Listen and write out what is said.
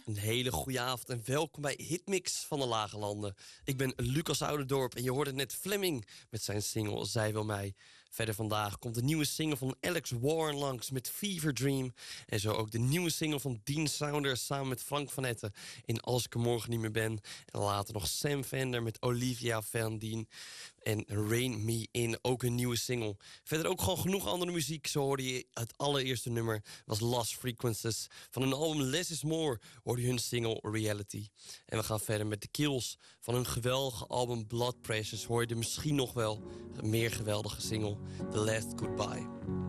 Een hele goede avond en welkom bij Hitmix van de Lage Landen. Ik ben Lucas Ouderdorp en je hoorde net Fleming met zijn single Zij Wil Mij. Verder vandaag komt de nieuwe single van Alex Warren langs met Fever Dream. En zo ook de nieuwe single van Dean Saunders samen met Frank van Etten in Als ik er morgen niet meer ben. En later nog Sam Fender met Olivia Van Dien en Rain Me In, ook een nieuwe single. Verder ook gewoon genoeg andere muziek. Zo hoorde je het allereerste nummer was Lost Frequencies. Van hun album Less Is More hoorde je hun single Reality. En we gaan verder met The Kills. Van hun geweldige album Blood Pressures hoor je misschien nog wel een meer geweldige single The Last Goodbye.